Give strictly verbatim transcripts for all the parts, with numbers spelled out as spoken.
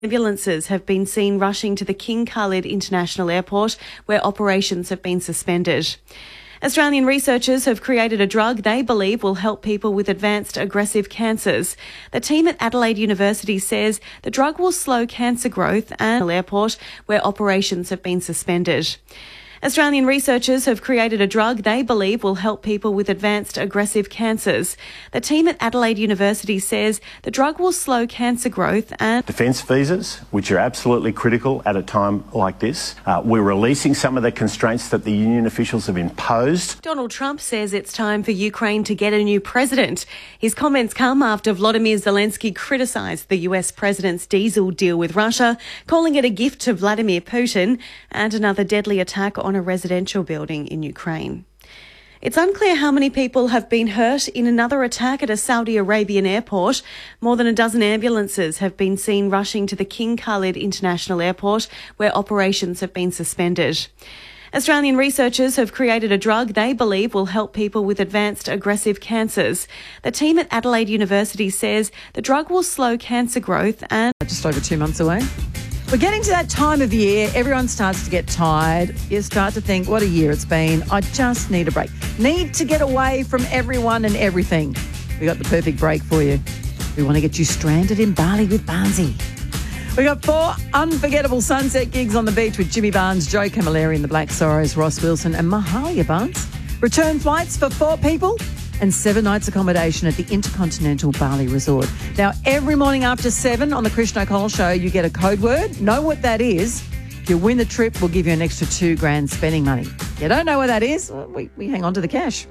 Ambulances have been seen rushing to the King Khalid International Airport, where operations have been suspended. Australian researchers have created a drug they believe will help people with advanced aggressive cancers. The team at Adelaide University says the drug will slow cancer growth at the airport, where operations have been suspended. Australian researchers have created a drug they believe will help people with advanced aggressive cancers. The team at Adelaide University says the drug will slow cancer growth and defence visas, which are absolutely critical at a time like this. Uh, we're releasing some of the constraints that the union officials have imposed. Donald Trump says it's time for Ukraine to get a new president. His comments come after Volodymyr Zelensky criticised the U S president's diesel deal with Russia, calling it a gift to Vladimir Putin and another deadly attack on a residential building in Ukraine. It's unclear how many people have been hurt in another attack at a Saudi Arabian airport. More than a dozen ambulances have been seen rushing to the King Khalid International Airport, where operations have been suspended. Australian researchers have created a drug they believe will help people with advanced aggressive cancers. The team at Adelaide University says the drug will slow cancer growth and just over two months away. We're getting to that time of year, everyone starts to get tired. You start to think, what a year it's been. I just need a break. Need to get away from everyone and everything. We got the perfect break for you. We want to get you stranded in Bali with Barnsey. We got four unforgettable sunset gigs on the beach with Jimmy Barnes, Joe Camilleri and the Black Sorrows, Ross Wilson and Mahalia Barnes. Return flights for four people and seven nights accommodation at the Intercontinental Bali Resort. Now, every morning after seven on the Krishna O'Connell Show, you get a code word. Know what that is. If you win the trip, we'll give you an extra two grand spending money. If you don't know what that is, well, we, we hang on to the cash.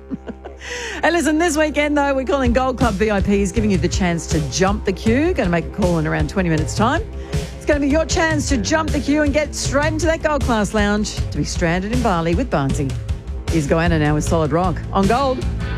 And listen, this weekend, though, we're calling Gold Club V I Ps, giving you the chance to jump the queue. Going to make a call in around twenty minutes' time. It's going to be your chance to jump the queue and get straight into that Gold Class Lounge to be stranded in Bali with Barnsey. Here's Goanna now with Solid Rock on Gold.